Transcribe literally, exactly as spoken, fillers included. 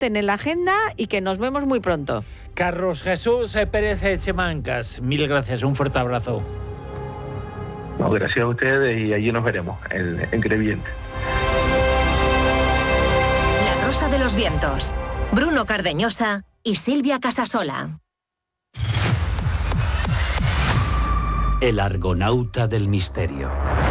ten en la agenda y que nos vemos muy pronto. Carlos Jesús Pérez Chemancas, mil gracias, un fuerte abrazo. No, gracias a ustedes y allí nos veremos, en, en Crevillente. La Rosa de los Vientos, Bruno Cardeñosa y Silvia Casasola. El Argonauta del Misterio.